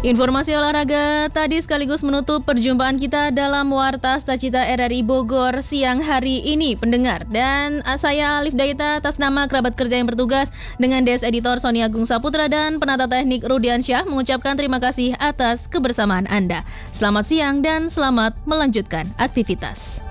Informasi olahraga tadi sekaligus menutup perjumpaan kita dalam Warta Stacita RRI Bogor siang hari ini, pendengar. Dan saya Alif Daita atas nama kerabat kerja yang bertugas dengan DS Editor Sony Agung Saputra dan penata teknik Rudiansyah mengucapkan terima kasih atas kebersamaan Anda. Selamat siang dan selamat melanjutkan aktivitas.